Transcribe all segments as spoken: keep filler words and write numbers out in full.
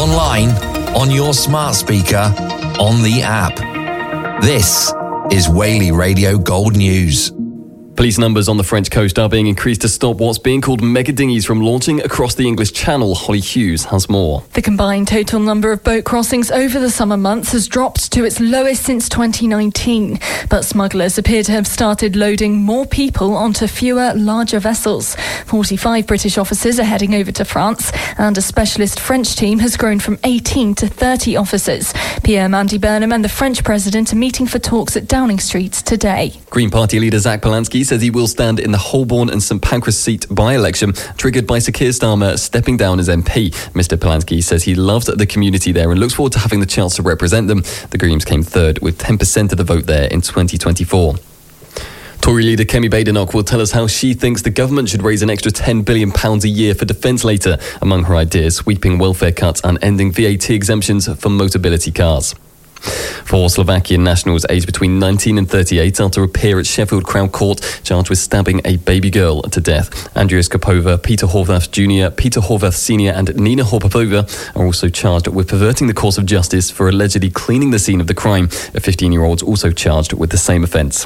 online, on your smart speaker, on the app. This is Whaley Radio Gold News. Police numbers on the French coast are being increased to stop what's being called mega dinghies from launching across the English Channel. Holly Hughes has more. The combined total number of boat crossings over the summer months has dropped to its lowest since twenty nineteen. But smugglers appear to have started loading more people onto fewer, larger vessels. forty-five British officers are heading over to France, and a specialist French team has grown from eighteen to thirty officers. Pierre Mandy Burnham and the French president are meeting for talks at Downing Street today. Green Party leader Zach Polanski says he will stand in the Holborn and St Pancras seat by-election, triggered by Sir Keir Starmer stepping down as M P. Mister Polanski says he loves the community there and looks forward to having the chance to represent them. The Greens came third with ten percent of the vote there in twenty twenty-four. Tory leader Kemi Badenoch will tell us how she thinks the government should raise an extra ten billion pounds a year for defence later. Among her ideas, sweeping welfare cuts and ending V A T exemptions for motability cars. Four Slovakian nationals aged between nineteen and thirty-eight are to appear at Sheffield Crown Court charged with stabbing a baby girl to death. Andrea Skopova, Peter Horvath Junior, Peter Horvath Senior and Nina Horpapova are also charged with perverting the course of justice for allegedly cleaning the scene of the crime. A fifteen-year-old also charged with the same offence.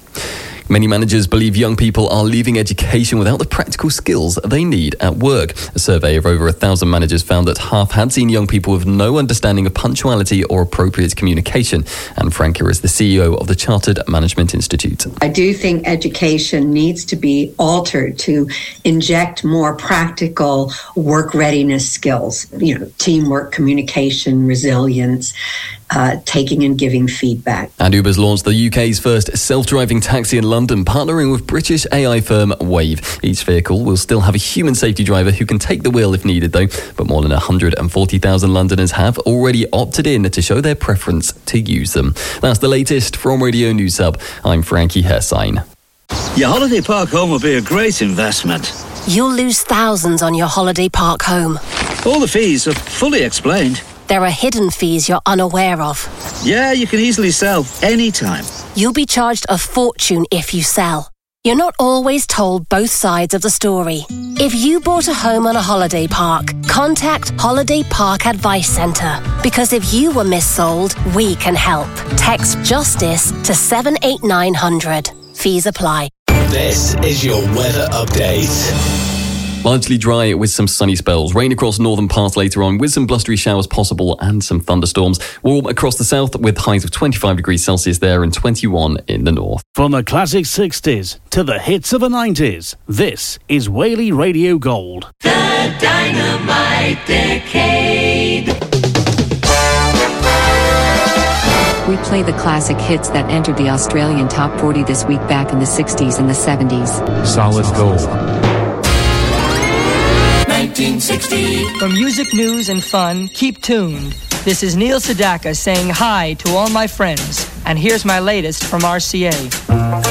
Many managers believe young people are leaving education without the practical skills they need at work. A survey of over a thousand managers found that half had seen young people with no understanding of punctuality or appropriate communication. And Franca is the C E O of the Chartered Management Institute. I do think education needs to be altered to inject more practical work readiness skills, you know, teamwork, communication, resilience, Uh, taking and giving feedback. And Uber's launched the U K's first self-driving taxi in London, partnering with British A I firm Wave. Each vehicle will still have a human safety driver who can take the wheel if needed, though. But more than one hundred forty thousand Londoners have already opted in to show their preference to use them. That's the latest from Radio News Hub. I'm Frankie Hersign. Your holiday park home will be a great investment. You'll lose thousands on your holiday park home. All the fees are fully explained. There are hidden fees you're unaware of. Yeah, you can easily sell anytime. You'll be charged a fortune if you sell. You're not always told both sides of the story. If you bought a home on a holiday park, contact Holiday Park Advice Centre. Because if you were missold, we can help. Text JUSTICE to seven eight nine hundred. Fees apply. This is your weather update. Largely dry with some sunny spells. Rain across northern parts later on with some blustery showers possible and some thunderstorms. Warm across the south with highs of twenty-five degrees Celsius there and twenty-one in the north. From the classic sixties to the hits of the nineties, this is Whaley Radio Gold. The Dynamite Decade. We play the classic hits that entered the Australian top forty this week back in the sixties and the seventies. Solid gold. nineteen sixty. For music, news, and fun, keep tuned. This is Neil Sedaka saying hi to all my friends. And here's my latest from R C A.